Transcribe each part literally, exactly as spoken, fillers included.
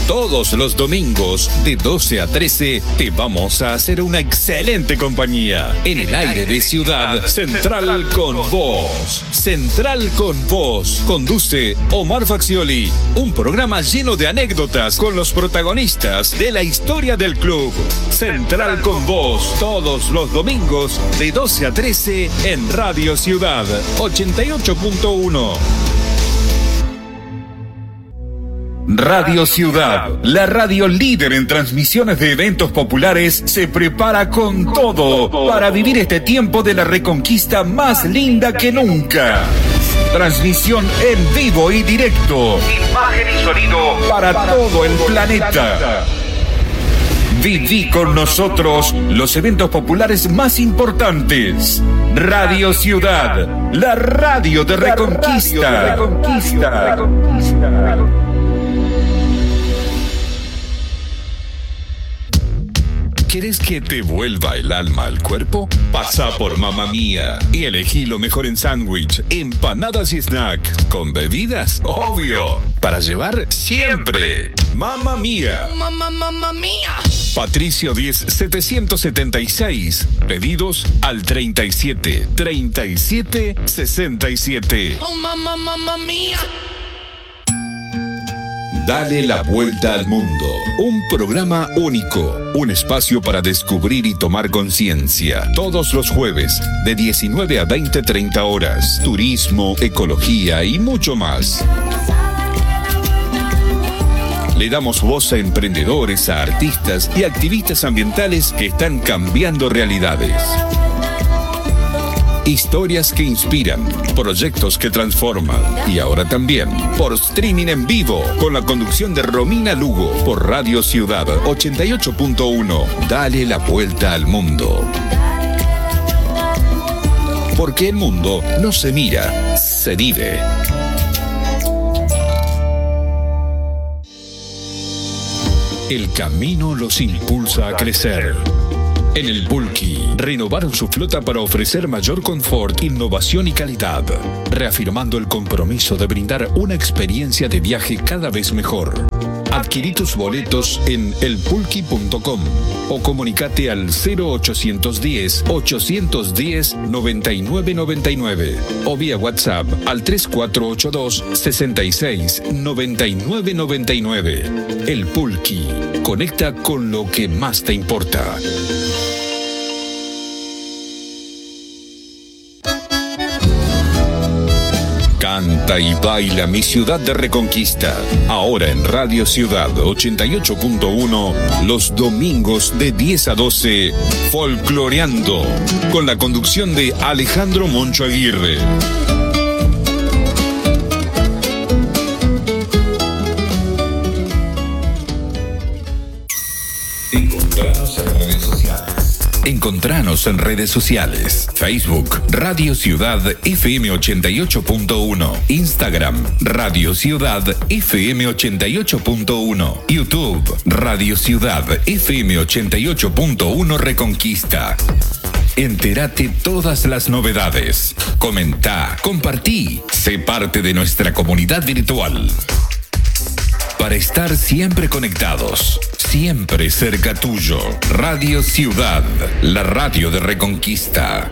Todos los domingos de doce a trece te vamos a hacer una excelente compañía. En el aire de Ciudad Central con Vos. Central con Vos. Conduce Omar Faxioli. Un programa lleno de anécdotas con los protagonistas de la historia del club. Central con Vos. Todos los domingos de doce a trece en Radio Ciudad ochenta y ocho punto uno. Radio Ciudad, la radio líder en transmisiones de eventos populares, se prepara con todo para vivir este tiempo de la Reconquista más linda que nunca. Transmisión en vivo y directo. Imagen y sonido para todo el planeta. Viví con nosotros los eventos populares más importantes. Radio Ciudad, la radio de Reconquista. Reconquista. ¿Quieres que te vuelva el alma al cuerpo? Pasa por Mamma Mía y elegí lo mejor en sándwich, empanadas y snack. ¿Con bebidas? Obvio. Para llevar siempre. Mamma Mía. Mamma, mamma mía. Patricio diez setecientos setenta y seis. Pedidos al treinta y siete, treinta y siete, sesenta y siete. Oh, mamma, mamma mía. Dale la vuelta al mundo. Un programa único. Un espacio para descubrir y tomar conciencia. Todos los jueves, de diecinueve a veinte, treinta horas. Turismo, ecología y mucho más. Le damos voz a emprendedores, a artistas y activistas ambientales que están cambiando realidades. Historias que inspiran, proyectos que transforman. Y ahora también por streaming en vivo, con la conducción de Romina Lugo, por Radio Ciudad ochenta y ocho punto uno. Dale la vuelta al mundo. Porque el mundo no se mira, se vive. El camino los impulsa a crecer. En el Pulqui, renovaron su flota para ofrecer mayor confort, innovación y calidad, reafirmando el compromiso de brindar una experiencia de viaje cada vez mejor. Adquirí tus boletos en el pulqui punto com o comunicate al cero ochocientos diez, ochocientos diez, noventa y nueve noventa y nueve o vía WhatsApp al tres cuatro ocho dos, sesenta y seis, noventa y nueve noventa y nueve. El Pulqui, conecta con lo que más te importa. Canta y baila mi ciudad de Reconquista. Ahora en Radio Ciudad ochenta y ocho punto uno, los domingos de diez a doce, Folcloreando, con la conducción de Alejandro Moncho Aguirre. Encontranos en redes sociales. Encontranos en redes sociales. Facebook, Radio Ciudad F M ochenta y ocho punto uno. Instagram, Radio Ciudad F M ochenta y ocho punto uno. YouTube, Radio Ciudad F M ochenta y ocho punto uno Reconquista. Entérate todas las novedades. Comenta, compartí. Sé parte de nuestra comunidad virtual. Para estar siempre conectados, siempre cerca tuyo. Radio Ciudad, la radio de Reconquista.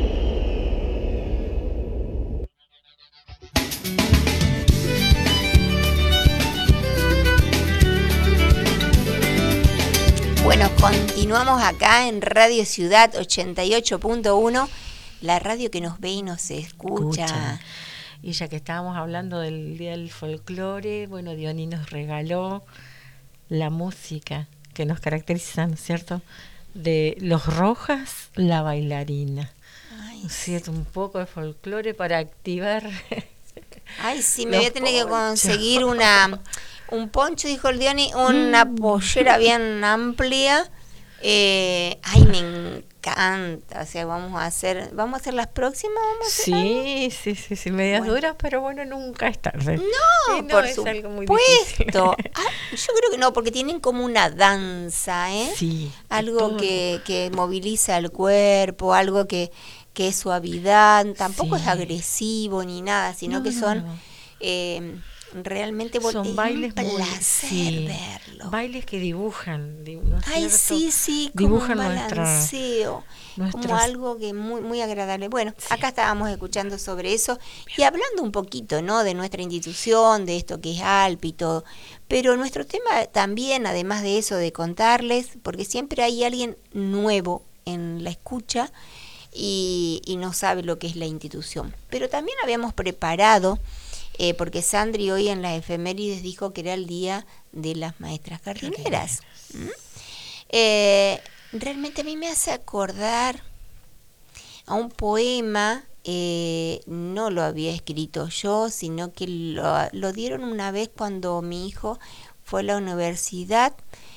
Bueno, continuamos acá en Radio Ciudad ochenta y ocho punto uno, la radio que nos ve y nos escucha. escucha. Y ya que estábamos hablando del Día del Folclore, bueno, Diony nos regaló la música que nos caracteriza, ¿no es cierto? De Los Rojas, la bailarina. Ay, ¿no es cierto? Un poco de folclore para activar. Ay, sí, me Los voy a tener que ponchos. conseguir una un poncho, dijo el Diony, una Mm. pollera bien amplia. Eh, ay, me encanta. O sea, vamos a hacer, vamos a hacer las próximas. ¿Vamos a hacer Sí, sí, sí, sí, medias Bueno. duras, pero bueno, nunca es tarde. No, Y no por es algo muy supuesto. difícil. Ah, yo creo que no, porque tienen como una danza, ¿eh? Sí, Algo todo. que, que moviliza el cuerpo, algo que, que es suavidad, tampoco Sí. es agresivo ni nada, sino No, que no, son no. eh, realmente vol- Son es bailes un muy, placer sí, verlo. bailes que dibujan, di- ¿no es Ay, cierto? sí, sí, Dibujan como un nuestra, balanceo, como nuestros, algo que muy muy agradable. Bueno, sí. acá estábamos escuchando sobre eso y hablando un poquito, ¿no?, de nuestra institución, de esto que es Alpi y todo. Pero nuestro tema también, además de eso, de contarles, porque siempre hay alguien nuevo en la escucha y, y no sabe lo que es la institución. Pero también habíamos preparado, eh, porque Sandri hoy en las efemérides dijo que era el día de las maestras jardineras. ¿Mm? Eh, realmente a mí me hace acordar a un poema, eh, no lo había escrito yo, sino que lo, lo dieron una vez cuando mi hijo fue a la universidad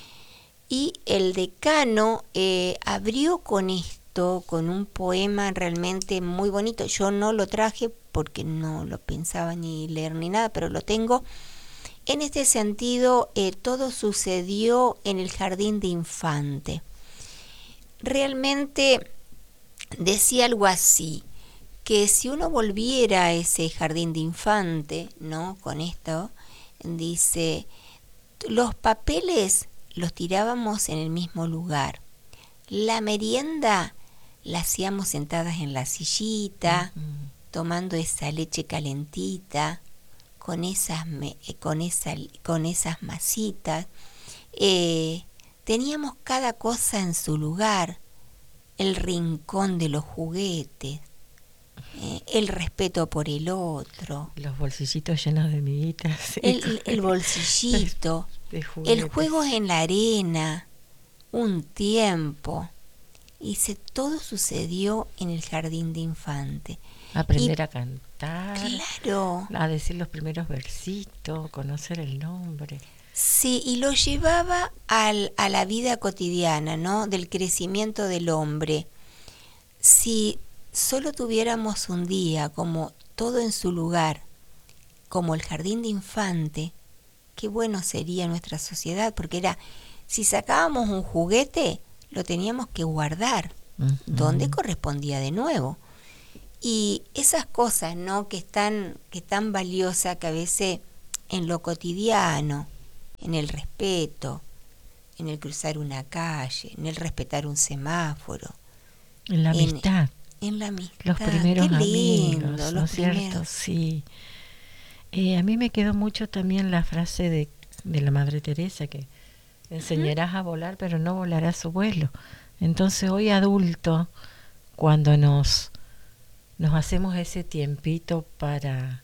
y el decano eh, abrió con esto, con un poema realmente muy bonito. Yo no lo traje porque no lo pensaba ni leer ni nada, pero lo tengo. En este sentido, eh, todo sucedió en el jardín de infante. Realmente decía algo así, que si uno volviera a ese jardín de infante, ¿no?, con esto, dice, los papeles los tirábamos en el mismo lugar. La merienda la hacíamos sentadas en la sillita, uh-huh, tomando esa leche calentita, con esas, me, con esa, con esas masitas. Eh, teníamos cada cosa en su lugar, el rincón de los juguetes, eh, el respeto por el otro, los bolsillitos llenos de miguitas, el, el bolsillito, de, de el juego en la arena, un tiempo. Y se, todo sucedió en el jardín de infante. Aprender y, a cantar, claro, a decir los primeros versitos, conocer el nombre. Sí, y lo llevaba al, a la vida cotidiana, ¿no?, del crecimiento del hombre. Si solo tuviéramos un día como todo en su lugar, como el jardín de infante, qué bueno sería nuestra sociedad, porque era, si sacábamos un juguete, lo teníamos que guardar, uh-huh, donde correspondía de nuevo. Y esas cosas, ¿no?, que están, que están valiosas, que a veces en lo cotidiano, en el respeto, en el cruzar una calle, en el respetar un semáforo, en la amistad, en, en la amistad, los primeros qué lindo, amigos, los ¿no es cierto? primeros. Sí. Eh, a mí me quedó mucho también la frase de, de la Madre Teresa, que enseñarás a volar, pero no volarás su vuelo. Entonces hoy adulto, cuando nos nos hacemos ese tiempito para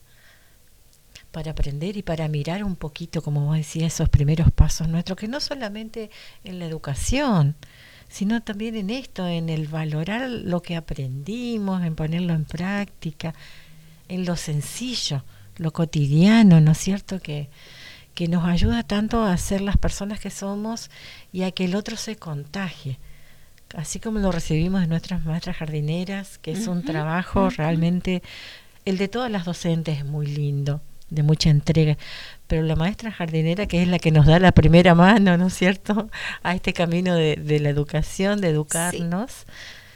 para aprender y para mirar un poquito, como vos decías, esos primeros pasos nuestros, que no solamente en la educación, sino también en esto, en el valorar lo que aprendimos, en ponerlo en práctica, en lo sencillo, lo cotidiano, ¿no es cierto?, que, que nos ayuda tanto a ser las personas que somos y a que el otro se contagie. Así como lo recibimos de nuestras maestras jardineras, que es uh-huh, un trabajo uh-huh, realmente, el de todas las docentes es muy lindo, de mucha entrega, pero la maestra jardinera, que es la que nos da la primera mano, ¿no es cierto?, a este camino de, de la educación, de educarnos, sí.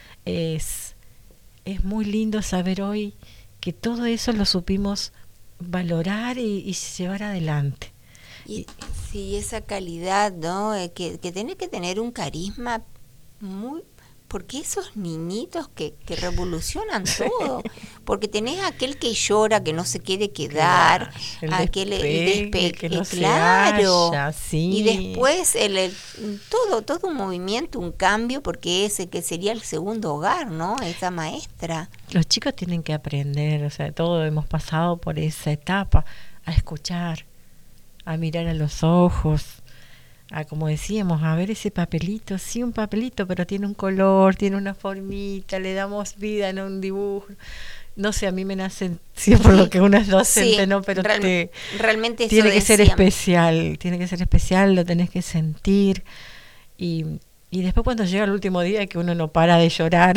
es, es muy lindo saber hoy que todo eso lo supimos valorar y, y llevar adelante. Y sí, esa calidad, ¿no?, eh, que, que tiene que tener un carisma muy, porque esos niñitos que, que revolucionan todo, porque tenés aquel que llora, que no se quiere quedar, el aquel despegue, el despe- que no claro, se haya, sí. Y después el, el todo todo un movimiento, un cambio, porque ese que sería el segundo hogar, ¿no?, esa maestra. Los chicos tienen que aprender, o sea, todos hemos pasado por esa etapa, a escuchar, a mirar a los ojos, a, como decíamos, a ver ese papelito, sí, un papelito, pero tiene un color, tiene una formita, le damos vida en un dibujo. No sé, a mí me nace, sí, por lo que uno es docente, sí, ¿no? Pero real, te, realmente eso tiene que decíamos. ser especial, tiene que ser especial, lo tenés que sentir. Y, y después cuando llega el último día, que uno no para de llorar,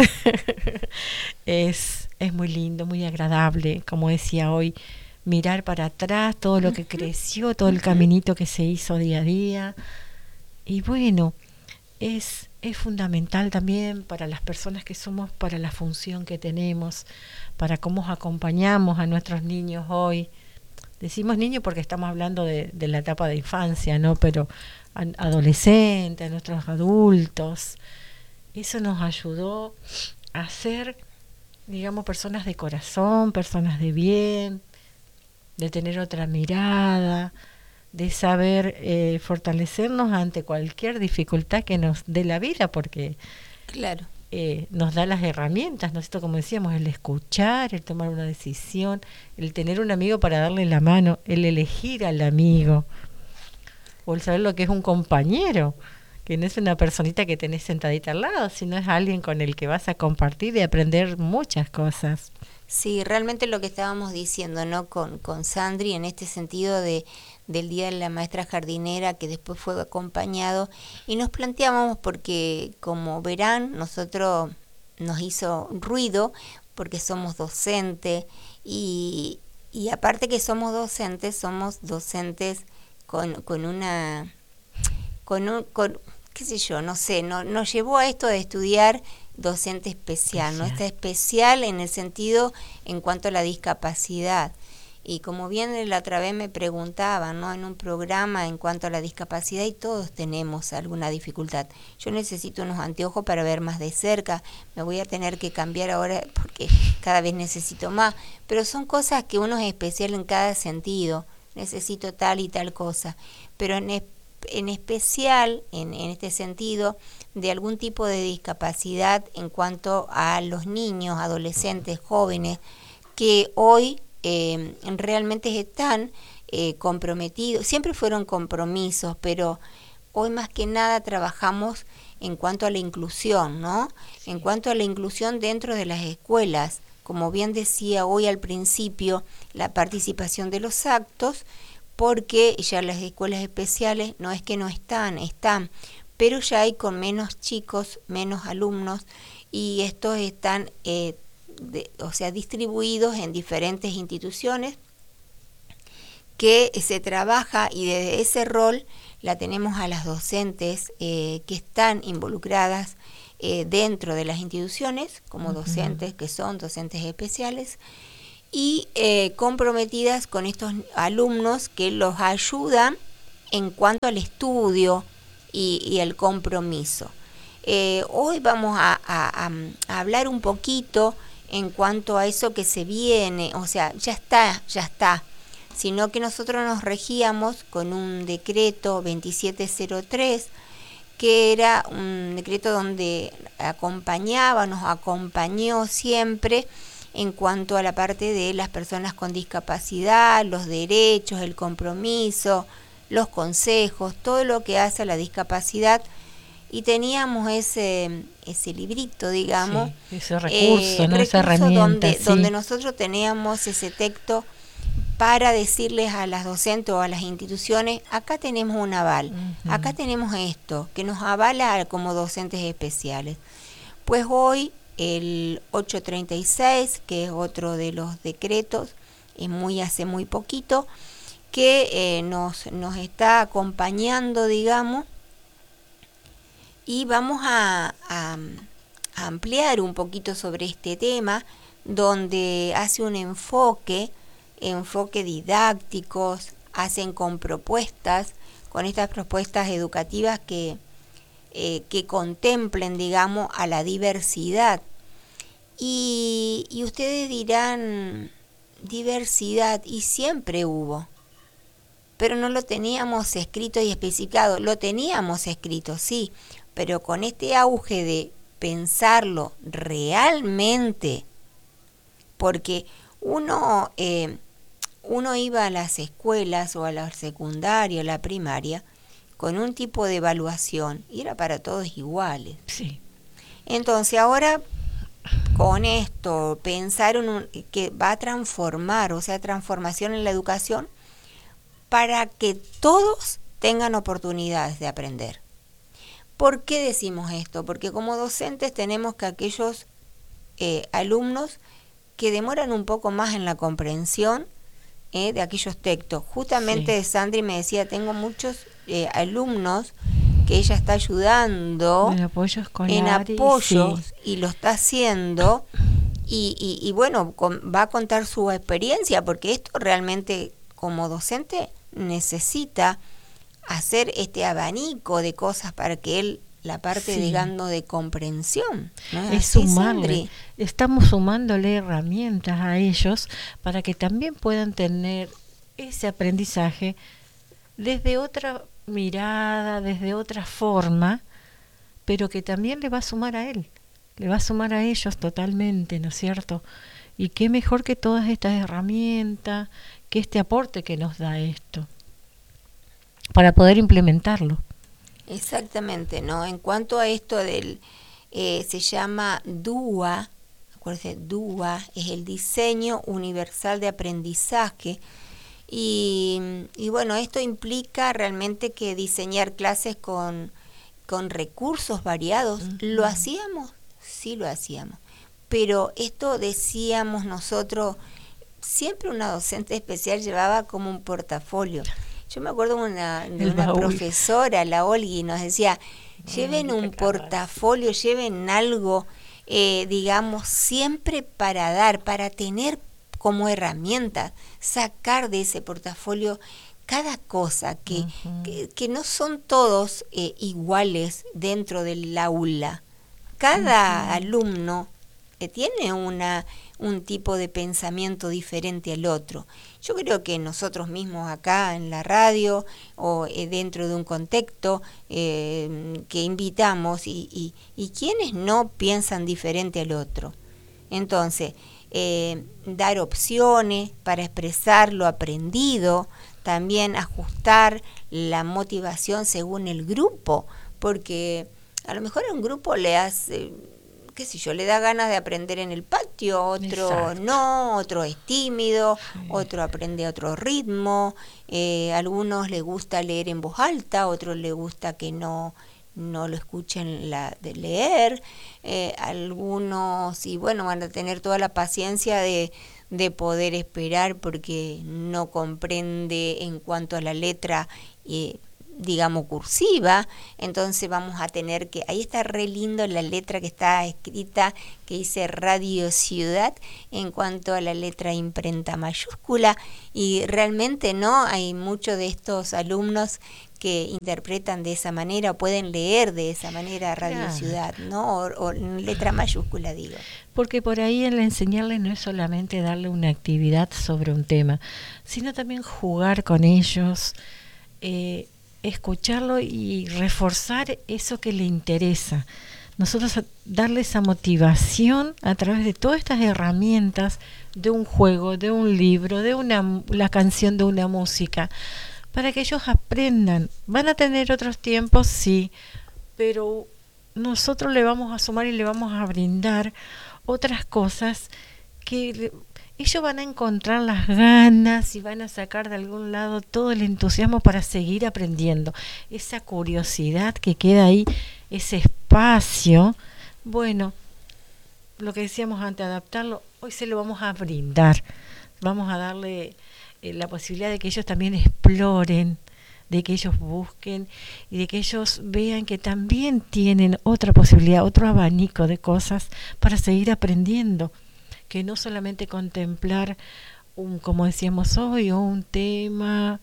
es, es muy lindo, muy agradable, como decía hoy, mirar para atrás todo lo que creció, todo el caminito que se hizo día a día. Y bueno, es, es fundamental también para las personas que somos, para la función que tenemos, para cómo acompañamos a nuestros niños hoy, decimos niño porque estamos hablando de, de la etapa de infancia, ¿no? Pero a, adolescentes, a nuestros adultos, eso nos ayudó a ser, digamos, personas de corazón, personas de bien, de tener otra mirada, de saber eh, fortalecernos ante cualquier dificultad que nos dé la vida, porque claro. eh, nos da las herramientas, ¿no? Esto, como decíamos, el escuchar, el tomar una decisión, el tener un amigo para darle la mano, el elegir al amigo, o el saber lo que es un compañero, que no es una personita que tenés sentadita al lado, sino es alguien con el que vas a compartir y aprender muchas cosas. Sí, realmente lo que estábamos diciendo, ¿no? Con, con Sandri, en este sentido de del Día de la Maestra Jardinera, que después fue acompañado, y nos planteábamos, porque como verán, nosotros nos hizo ruido, porque somos docentes, y, y aparte que somos docentes, somos docentes con, con una, con un, con, qué sé yo, no sé, no, nos llevó a esto de estudiar docente especial, especial, ¿no? Está especial en el sentido en cuanto a la discapacidad. Y como bien la otra vez me preguntaban, ¿no? En un programa en cuanto a la discapacidad, y todos tenemos alguna dificultad. Yo necesito unos anteojos para ver más de cerca, me voy a tener que cambiar ahora porque cada vez necesito más, pero son cosas que uno es especial en cada sentido, necesito tal y tal cosa, pero en, es, en especial, en, en este sentido, de algún tipo de discapacidad en cuanto a los niños, adolescentes, jóvenes, que hoy Eh, realmente están eh, comprometidos, siempre fueron compromisos, pero hoy más que nada trabajamos en cuanto a la inclusión, ¿no? Sí. En cuanto a la inclusión dentro de las escuelas, como bien decía hoy al principio, la participación de los actos, porque ya las escuelas especiales no es que no están, están, pero ya hay con menos chicos, menos alumnos, y estos están eh, De, o sea, distribuidos en diferentes instituciones que se trabaja, y desde ese rol la tenemos a las docentes eh, que están involucradas eh, dentro de las instituciones como uh-huh. docentes, que son docentes especiales, y eh, comprometidas con estos alumnos que los ayudan en cuanto al estudio y, y el compromiso. Eh, hoy vamos a, a, a hablar un poquito en cuanto a eso que se viene, o sea, ya está, ya está, sino que nosotros nos regíamos con un decreto veintisiete cero tres, que era un decreto donde acompañaba, nos acompañó siempre en cuanto a la parte de las personas con discapacidad, los derechos, el compromiso, los consejos, todo lo que hace a la discapacidad. Y teníamos ese ese librito, digamos, sí, ese recurso, eh, ¿no? recurso Esa herramienta, donde, sí. donde nosotros teníamos ese texto para decirles a las docentes o a las instituciones, acá tenemos un aval, uh-huh. acá tenemos esto, que nos avala como docentes especiales. Pues hoy el ochocientos treinta y seis, que es otro de los decretos, es muy hace muy poquito, que eh, nos, nos está acompañando, digamos, y vamos a, a, a ampliar un poquito sobre este tema, donde hace un enfoque, enfoque didácticos, hacen con propuestas, con estas propuestas educativas que, eh, que contemplen, digamos, a la diversidad. Y, y ustedes dirán, diversidad, y siempre hubo, pero no lo teníamos escrito y especificado. Lo teníamos escrito, sí, pero con este auge de pensarlo realmente, porque uno, eh, uno iba a las escuelas o a la secundaria, a la primaria, con un tipo de evaluación y era para todos iguales. Sí. Entonces ahora con esto pensaron un, que va a transformar, o sea, transformación en la educación para que todos tengan oportunidades de aprender. ¿Por qué decimos esto? Porque como docentes tenemos que aquellos eh, alumnos que demoran un poco más en la comprensión eh, de aquellos textos. Justamente sí. Sandri me decía, tengo muchos eh, alumnos que ella está ayudando en apoyo escolar, en apoyos sí. y lo está haciendo y, y, y bueno, con, va a contar su experiencia, porque esto realmente como docente necesita hacer este abanico de cosas para que él, la parte, Sí. digamos, de comprensión, ¿no? Es Así, sumarle, Sandri. estamos sumándole herramientas a ellos para que también puedan tener ese aprendizaje desde otra mirada, desde otra forma, pero que también le va a sumar a él, le va a sumar a ellos totalmente, ¿no es cierto? Y qué mejor que todas estas herramientas, que este aporte que nos da esto, para poder implementarlo. Exactamente, ¿no? En cuanto a esto del, eh, se llama D U A, acuérdense, D U A es el Diseño Universal de Aprendizaje, y, y bueno, esto implica realmente que diseñar clases con, con recursos variados. Uh-huh. ¿Lo hacíamos? Sí lo hacíamos, pero esto decíamos nosotros, siempre una docente especial llevaba como un portafolio. Yo me acuerdo una, de El una baúl. profesora, la Olgui, nos decía, lleven Ay, un qué cabal. portafolio, lleven algo, eh, digamos, siempre para dar, para tener como herramienta, sacar de ese portafolio cada cosa, que, Uh-huh. que, que no son todos eh, iguales dentro del aula. Cada Uh-huh. alumno eh, tiene una, un tipo de pensamiento diferente al otro. Yo creo que nosotros mismos acá en la radio o eh, dentro de un contexto eh, que invitamos y, y, y quienes no piensan diferente al otro. Entonces, eh, dar opciones para expresar lo aprendido, también ajustar la motivación según el grupo, porque a lo mejor a un grupo le hace, qué sé yo, le da ganas de aprender en el patio, otro Exacto. no, otro es tímido, Sí. otro aprende a otro ritmo, eh, a algunos les gusta leer en voz alta, a otros les gusta que no no lo escuchen la de leer, eh, algunos, y bueno, van a tener toda la paciencia de, de poder esperar porque no comprende en cuanto a la letra, eh, digamos, cursiva, entonces vamos a tener que, ahí está re lindo la letra que está escrita, que dice Radio Ciudad, en cuanto a la letra imprenta mayúscula, y realmente no, hay muchos de estos alumnos que interpretan de esa manera o pueden leer de esa manera Radio Claro. Ciudad, ¿no? O, o en letra mayúscula, digo. Porque por ahí el enseñarles no es solamente darle una actividad sobre un tema, sino también jugar con ellos, eh, escucharlo y reforzar eso que le interesa. Nosotros darle esa motivación a través de todas estas herramientas, de un juego, de un libro, de una la canción, de una música, para que ellos aprendan. Van a tener otros tiempos, sí, pero nosotros le vamos a sumar y le vamos a brindar otras cosas que le, ellos van a encontrar las ganas y van a sacar de algún lado todo el entusiasmo para seguir aprendiendo. Esa curiosidad que queda ahí, ese espacio, bueno, lo que decíamos antes, adaptarlo, hoy se lo vamos a brindar. Vamos a darle eh, la posibilidad de que ellos también exploren, de que ellos busquen y de que ellos vean que también tienen otra posibilidad, otro abanico de cosas para seguir aprendiendo, que no solamente contemplar un, como decíamos hoy, o un tema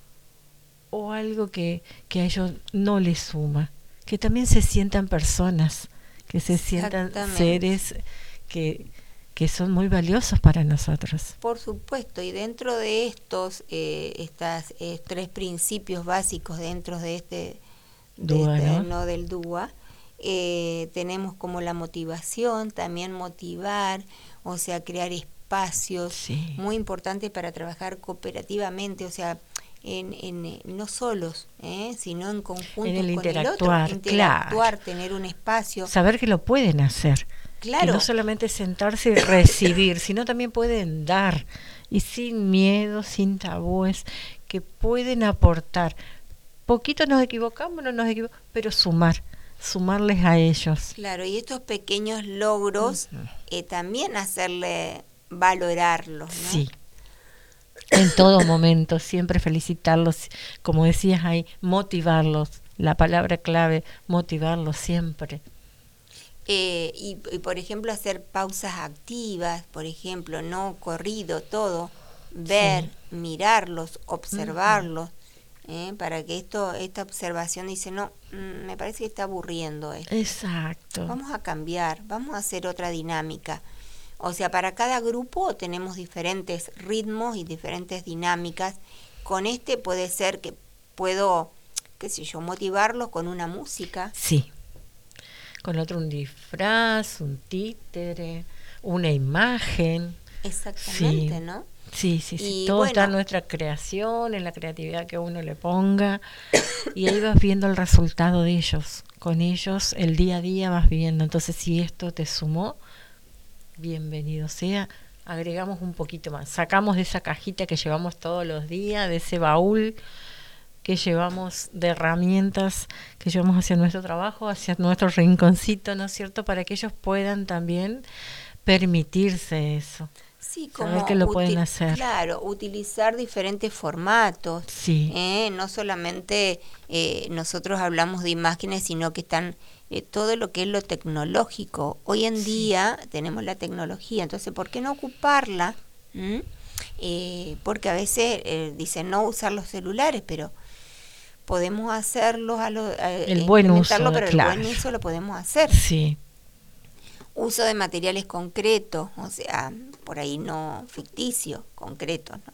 o algo que, que a ellos no les suma, que también se sientan personas, que se sientan seres que, que son muy valiosos para nosotros. Por supuesto, y dentro de estos eh, estas eh, tres principios básicos dentro de este, de D U A, este ¿no? ¿no? del D U A, eh, tenemos como la motivación, también motivar, o sea, crear espacios, Sí. muy importante para trabajar cooperativamente, o sea, en, en no solos, ¿eh? sino en conjunto En el con el otro, interactuar, interactuar, claro. tener un espacio. Saber que lo pueden hacer. Claro. Que no solamente sentarse y recibir, sino también pueden dar. Y sin miedo, sin tabúes, que pueden aportar. Poquito nos equivocamos, no nos equivocamos, pero sumar, sumarles a ellos. Claro, y estos pequeños logros uh-huh. eh, también hacerle valorarlos, ¿no? Sí. En todo momento, siempre felicitarlos, como decías ahí, motivarlos, la palabra clave, motivarlos siempre. Eh, y, y por ejemplo hacer pausas activas, por ejemplo, no corrido todo, ver, Sí. mirarlos, observarlos, ¿eh? Para que esto, esta observación dice, no, mm, me parece que está aburriendo esto. Exacto. Vamos a cambiar, vamos a hacer otra dinámica. O sea, para cada grupo tenemos diferentes ritmos y diferentes dinámicas. Con este puede ser que puedo, qué sé yo, motivarlos con una música. Sí. Con otro un disfraz, un títere, una imagen. Exactamente, Sí. ¿no? Sí, sí, sí. Y Todo bueno, está en nuestra creación, en la creatividad que uno le ponga. Y ahí vas viendo el resultado de ellos. Con ellos el día a día vas viendo. Entonces, si esto te sumó, bienvenido sea. Agregamos un poquito más. Sacamos de esa cajita que llevamos todos los días, de ese baúl que llevamos de herramientas que llevamos hacia nuestro trabajo, hacia nuestro rinconcito, ¿no es cierto? Para que ellos puedan también permitirse eso. sí, Saber como que lo pueden uti- hacer. claro, utilizar diferentes formatos. Sí. ¿eh? No solamente eh, nosotros hablamos de imágenes, sino que están eh, todo lo que es lo tecnológico. Hoy en Sí. día tenemos la tecnología, entonces, ¿por qué no ocuparla? ¿Mm? Eh, porque a veces eh, dicen no usar los celulares, pero podemos hacerlo, a lo, a, El buen implementarlo, uso, pero claro. el buen uso lo podemos hacer. Sí. Uso de materiales concretos, o sea, por ahí no ficticios, concretos, ¿no?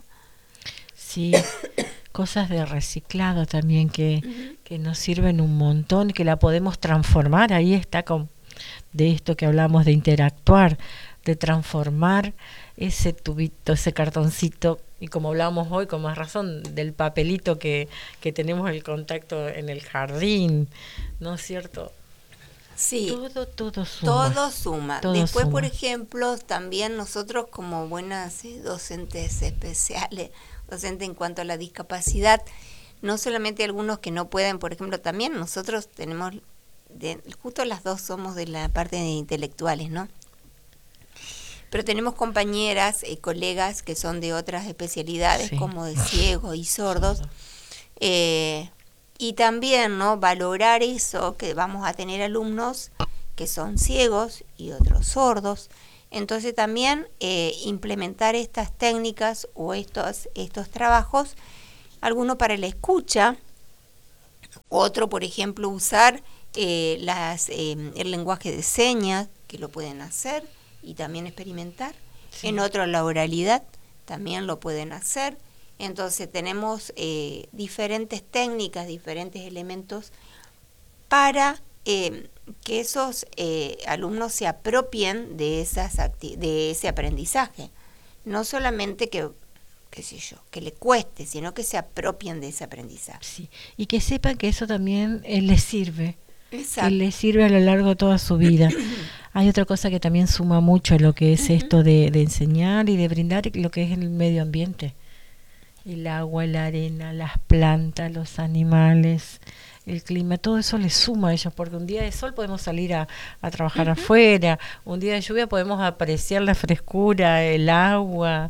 Sí, cosas de reciclado también que, uh-huh. que nos sirven un montón, que la podemos transformar. Ahí está con de esto que hablamos de interactuar, de transformar ese tubito, ese cartoncito, y como hablábamos hoy, con más razón, del papelito que, que tenemos el contacto en el jardín, ¿no es cierto? Sí, todo, todo suma. Todo suma. Todo Después, suma. por ejemplo, también nosotros como buenas eh, docentes especiales, docentes en cuanto a la discapacidad, no solamente algunos que no pueden, por ejemplo, también nosotros tenemos, de, justo las dos somos de la parte de intelectuales, ¿no? Pero tenemos compañeras y eh, colegas que son de otras especialidades, sí. como de ciegos y sordos, eh, y también, ¿no?, valorar eso, que vamos a tener alumnos que son ciegos y otros sordos. Entonces también eh, implementar estas técnicas o estos, estos trabajos, alguno para la escucha, otro, por ejemplo, usar eh, las, eh, el lenguaje de señas, que lo pueden hacer y también experimentar. Sí. En otro, la oralidad, también lo pueden hacer. Entonces tenemos eh, diferentes técnicas, diferentes elementos para eh, que esos eh, alumnos se apropien de esas acti- de ese aprendizaje. No solamente que, qué sé yo, que le cueste, sino que se apropien de ese aprendizaje. Sí. Y que sepan que eso también eh, les sirve. Exacto. Que les sirve a lo largo de toda su vida. Hay otra cosa que también suma mucho a lo que es uh-huh. esto de, de enseñar y de brindar lo que es el medio ambiente. El agua, la arena, las plantas, los animales, el clima, todo eso les suma a ellos, porque un día de sol podemos salir a, a trabajar uh-huh. afuera, un día de lluvia podemos apreciar la frescura, el agua,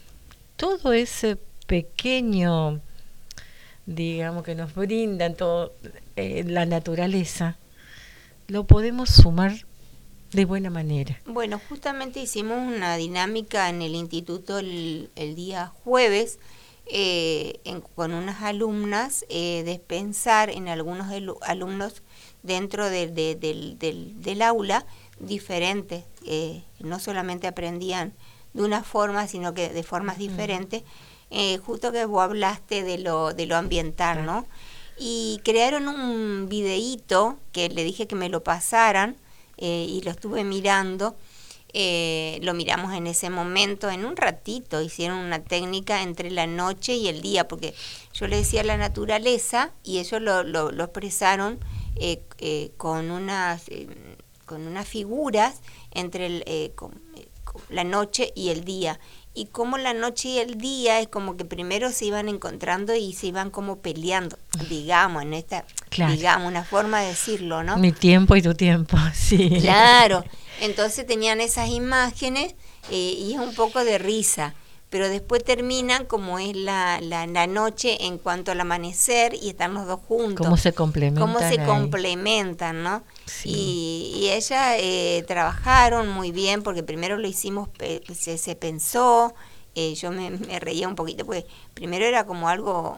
todo ese pequeño, digamos, que nos brindan todo, eh, la naturaleza, lo podemos sumar de buena manera. Bueno, justamente hicimos una dinámica en el instituto el, el día jueves, Eh, en, con unas alumnas, eh, de pensar en algunos elu- alumnos dentro de, de, de, del, del aula diferentes, eh, no solamente aprendían de una forma, sino que de formas uh-huh. diferentes, eh, justo que vos hablaste de lo, de lo ambiental, ¿no? Y crearon un videíto que le dije que me lo pasaran, eh, y lo estuve mirando. Eh, lo miramos en ese momento, en un ratito hicieron una técnica entre la noche y el día, porque yo le decía la naturaleza y ellos lo, lo, lo expresaron eh, eh, con unas eh, con unas figuras entre el, eh, con, eh, con la noche y el día, y como la noche y el día es como que primero se iban encontrando y se iban como peleando, digamos, en esta, claro. digamos, una forma de decirlo, ¿no? Mi tiempo y tu tiempo, sí. Claro. Entonces tenían esas imágenes eh, y es un poco de risa, pero después terminan como es la, la, la noche en cuanto al amanecer y están los dos juntos. Cómo se complementan. Cómo se ahí. complementan, ¿no? Sí. Y, y ellas eh, trabajaron muy bien porque primero lo hicimos, se, se pensó eh, yo me, me reía un poquito, porque primero era como algo,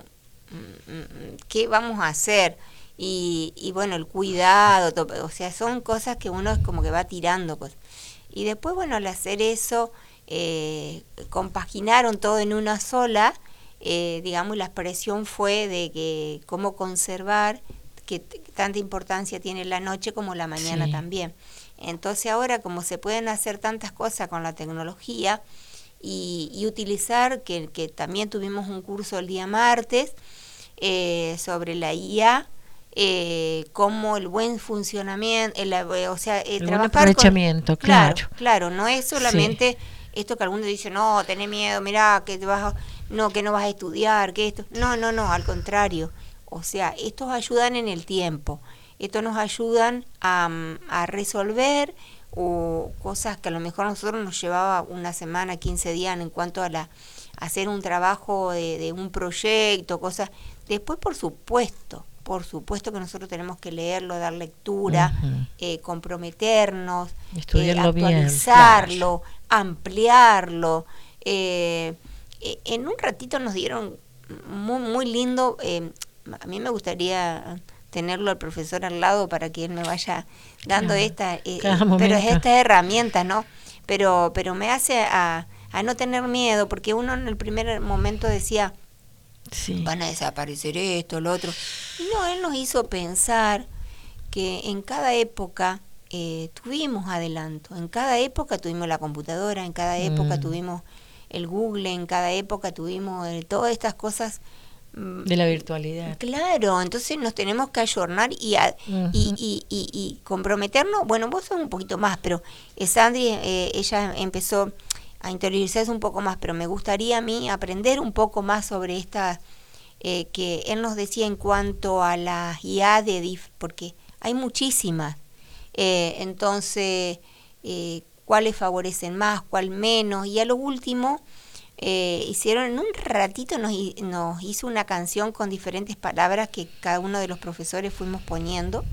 ¿qué vamos a hacer? Y, y bueno, el cuidado, todo, o sea, son cosas que uno es como que va tirando cosas. Y después, bueno, al hacer eso, eh, compaginaron todo en una sola, eh, digamos, la expresión fue de que cómo conservar, que t- tanta importancia tiene la noche como la mañana Sí. también. Entonces ahora, como se pueden hacer tantas cosas con la tecnología y, y utilizar, que, que también tuvimos un curso el día martes eh, sobre la I A, eh, como el buen funcionamiento, el, eh, o sea, eh, El buen trabajar aprovechamiento, con, claro, claro. claro, no es solamente esto que algunos dicen, no, tenés miedo, mirá, que te vas a, no, que no vas a estudiar, que esto, no, no, no, al contrario, o sea, estos ayudan en el tiempo, estos nos ayudan a, a resolver o cosas que a lo mejor a nosotros nos llevaba una semana, quince días en cuanto a la a hacer un trabajo de, de un proyecto, cosas. Después, por supuesto, por supuesto que nosotros tenemos que leerlo, dar lectura, Ujú. eh, comprometernos, Estudiarlo eh, bien, actualizarlo, ampliarlo. Eh, eh, en un ratito nos dieron muy, muy lindo, eh, a mí me gustaría tenerlo al profesor al lado para que él me vaya dando Claro, esta, eh, cada eh, pero momento. es esta herramienta, ¿no? Pero, pero me hace a, a no tener miedo, porque uno en el primer momento decía, Sí. van a desaparecer esto, lo otro. Y no, él nos hizo pensar que en cada época eh, tuvimos adelanto, en cada época tuvimos la computadora, en cada época Mm. tuvimos el Google, en cada época tuvimos eh, todas estas cosas. mm, De la virtualidad. Claro, entonces nos tenemos que ayornar y, a- Ujú. y, y, y, y comprometernos. Bueno, vos sos un poquito más, pero eh, Sandri, eh, ella empezó a interiorizarse un poco más, pero me gustaría a mí aprender un poco más sobre esta, eh, que él nos decía en cuanto a las I A de DIF, porque hay muchísimas. Eh, entonces, eh, cuáles favorecen más, cuál menos, y a lo último, eh, hicieron en un ratito, nos, hi- nos hizo una canción con diferentes palabras que cada uno de los profesores fuimos poniendo.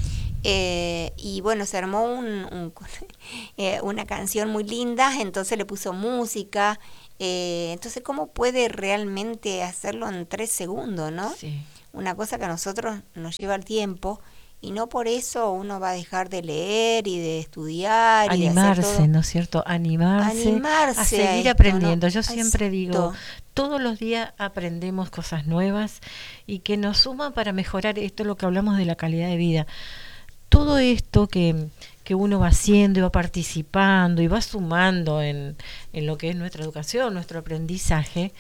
Eh, y bueno, se armó un, un- eh, una canción muy linda, entonces le puso música. Eh, entonces, ¿cómo puede realmente hacerlo en tres segundos, no? Sí. Una cosa que a nosotros nos lleva el tiempo y no por eso uno va a dejar de leer y de estudiar y de hacer Animarse, todo. ¿no es cierto? Animarse, Animarse a a seguir esto, aprendiendo. ¿no? Yo siempre digo, Exacto. todos los días aprendemos cosas nuevas y que nos suman para mejorar esto, lo que hablamos de la calidad de vida. Todo esto que, que uno va haciendo y va participando y va sumando en, en lo que es nuestra educación, nuestro aprendizaje,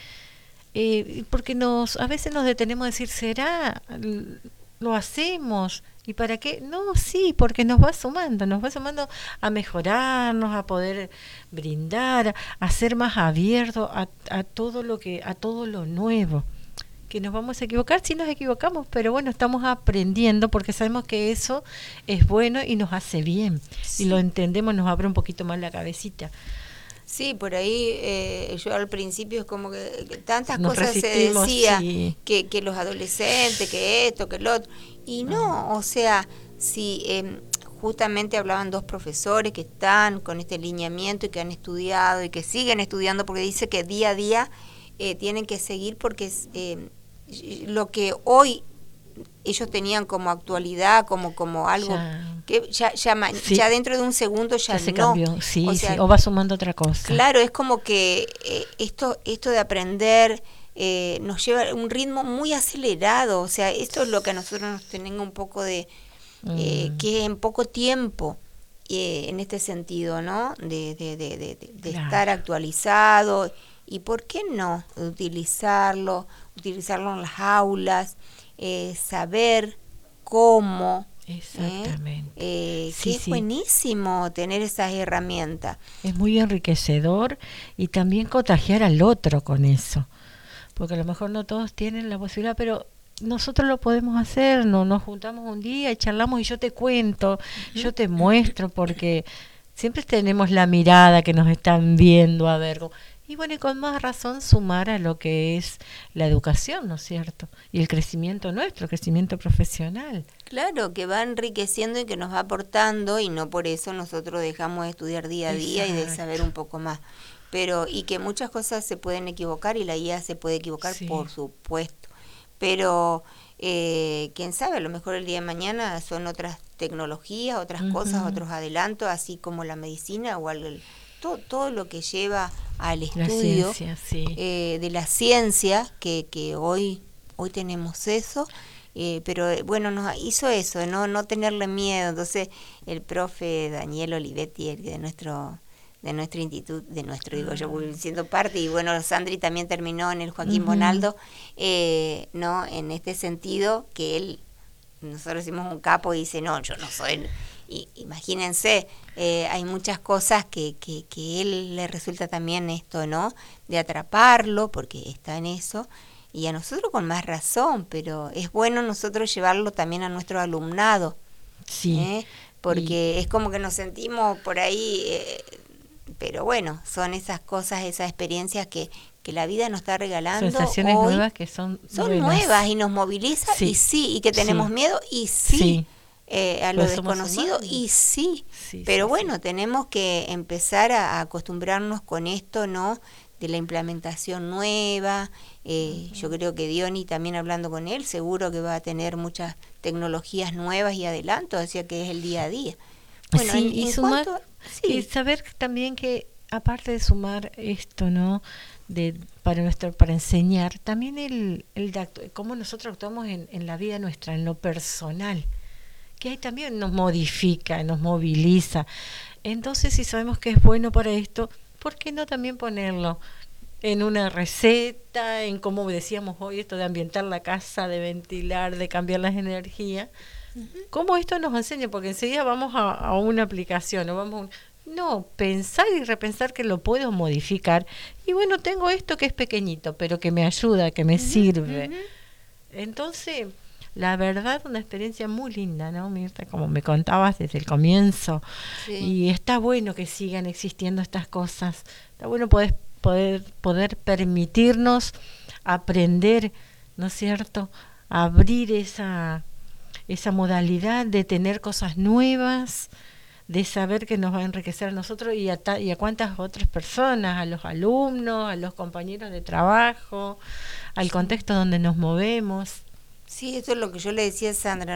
eh, porque nos a veces nos detenemos a decir, ¿será? ¿Lo hacemos? ¿Y para qué? No, sí, porque nos va sumando, nos va sumando a mejorarnos, a poder brindar, a ser más abiertos a, a todo lo que, a todo lo nuevo. Que nos vamos a equivocar, sí nos equivocamos, pero bueno, estamos aprendiendo porque sabemos que eso es bueno y nos hace bien. Sí. Y lo entendemos, nos abre un poquito más la cabecita. Sí, por ahí eh, yo al principio es como que, que tantas Nos cosas se resistimos, decía, sí. que, que los adolescentes, que esto, que lo otro. Y no, o sea, si eh, justamente hablaban dos profesores que están con este lineamiento y que han estudiado y que siguen estudiando, porque dice que día a día eh, tienen que seguir porque es, eh, lo que hoy ellos tenían como actualidad, como como algo Ya. que ya ya, ma- Sí. ya dentro de un segundo ya, Ya se no. cambió, sí, O sea, sí, o va sumando otra cosa. claro, es como que eh, esto esto de aprender eh, nos lleva a un ritmo muy acelerado, o sea, esto es lo que a nosotros nos tenga un poco de eh, Mm. que en poco tiempo eh, en este sentido, ¿no? De, de, de, de, de- de Claro. estar actualizado y por qué no utilizarlo, utilizarlo en las aulas, eh, saber cómo. ¿eh? Exactamente. Eh, Sí, que es sí. buenísimo tener esas herramientas. Es muy enriquecedor y también contagiar al otro con eso. Porque a lo mejor no todos tienen la posibilidad, pero nosotros lo podemos hacer, no nos juntamos un día y charlamos y yo te cuento, yo te muestro, porque siempre tenemos la mirada que nos están viendo a ver. Y bueno, y con más razón sumar a lo que es la educación, ¿no es cierto? Y el crecimiento nuestro, el crecimiento profesional. Claro, que va enriqueciendo y que nos va aportando y no por eso nosotros dejamos de estudiar día a día y de Exacto. saber un poco más. pero y que muchas cosas se pueden equivocar y la I A se puede equivocar, Sí. por supuesto, pero eh, quién sabe, a lo mejor el día de mañana son otras tecnologías, otras Ujú. cosas, otros adelantos, así como la medicina o algo, todo, todo lo que lleva al La estudio ciencia, sí. eh, de la ciencia, que, que hoy, hoy tenemos eso. Eh, pero eh, bueno, nos hizo eso, no no tenerle miedo. Entonces el profe Daniel Olivetti, el de nuestro de nuestro instituto, de nuestro digo yo, voy siendo parte, y bueno, Sandri también terminó en el Joaquín Ujú. Bonaldo, eh, no, en este sentido, que él, nosotros hicimos un capo y dice, no, yo no soy, y, imagínense, eh, hay muchas cosas que, que, que él le resulta también esto, ¿no? De atraparlo, porque está en eso, y a nosotros con más razón, pero es bueno nosotros llevarlo también a nuestro alumnado, Sí. ¿eh? Porque es como que nos sentimos por ahí, eh, pero bueno, son esas cosas, esas experiencias que, que la vida nos está regalando Sensaciones hoy. nuevas que son Son buenas. nuevas y nos moviliza, Sí. y sí, y que tenemos Sí. miedo, y sí, Sí. eh, a lo Pues somos desconocido, humanos. y sí, Sí, pero sí, bueno, sí. tenemos que empezar a, a acostumbrarnos con esto, ¿no? De la implementación nueva. Eh, Ujú. Yo creo que Diony, también hablando con él, seguro que va a tener muchas tecnologías nuevas y adelantos, hacia que es el día a día. Bueno, Sí, en, y en sumar, cuanto, y sí, saber también que aparte de sumar esto, ¿no? De para nuestro para enseñar, también el, el de actu- cómo nosotros actuamos en, en la vida nuestra, en lo personal, que ahí también nos modifica, nos moviliza. Entonces, si sabemos que es bueno para esto, ¿por qué no también ponerlo en una receta, en cómo decíamos hoy, esto de ambientar la casa, de ventilar, de cambiar las energías? ¿Cómo esto nos enseña? Porque enseguida vamos a, a una aplicación, o vamos a un- no, pensar y repensar que lo puedo modificar. Y bueno, tengo esto que es pequeñito, pero que me ayuda, que me sirve. ujú. Entonces, la verdad, una experiencia muy linda, ¿no, Mirta? Como me contabas desde el comienzo. Sí. Y está bueno que sigan existiendo estas cosas. Está bueno poder, poder, poder permitirnos aprender, ¿no es cierto? Abrir esa, esa modalidad de tener cosas nuevas, de saber que nos va a enriquecer a nosotros y a, ta, y a cuántas otras personas, a los alumnos, a los compañeros de trabajo, al contexto donde nos movemos. Sí, eso es lo que yo le decía a Sandra.